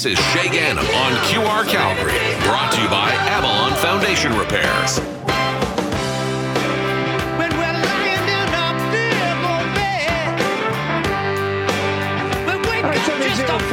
This is Shay Ganem on QR Calgary, brought to you by Avalon Foundation Repairs. When we're lying in our bed, oh man. When we got just a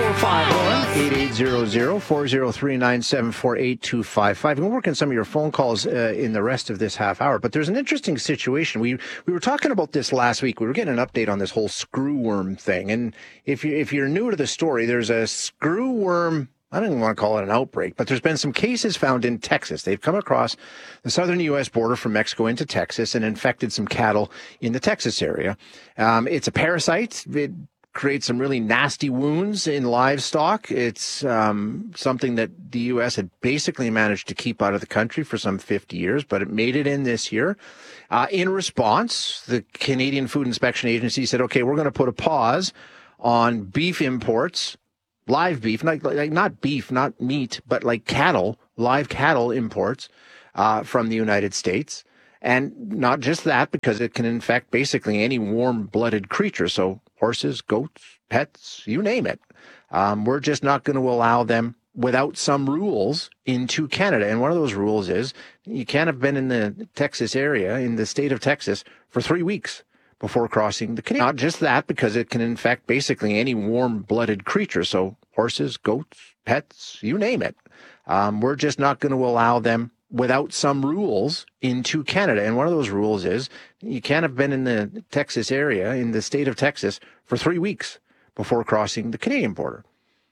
8800-403-974-8255. We're working some of your phone calls in the rest of this half hour, but there's an interesting situation. We were talking about this last week. We were getting an update on this whole screwworm thing. And if you're new to the story, there's a screwworm, I don't even want to call it an outbreak, but there's been some cases found in Texas. They've come across the southern U.S. border from Mexico into Texas and infected some cattle in the Texas area. It's a parasite. It creates some really nasty wounds in livestock. It's something that the U.S. had basically managed to keep out of the country for some 50 years, but it made it in this year. In response, the Canadian Food Inspection Agency said, okay, we're going to put a pause on beef imports, live beef, like not beef, not meat, but like cattle, live cattle imports from the United States. And not just that, because it can infect basically any warm-blooded creature. So horses, goats, pets, you name it. We're just not going to allow them without some rules into Canada. And one of those rules is you can't have been in the Texas area, in the state of Texas, for 3 weeks before crossing the Canadian. Not just that, because it can infect basically any warm-blooded creature. So horses, goats, pets, you name it. We're just not going to allow them without some rules into Canada. And one of those rules is you can't have been in the Texas area, in the state of Texas, for 3 weeks before crossing the Canadian border.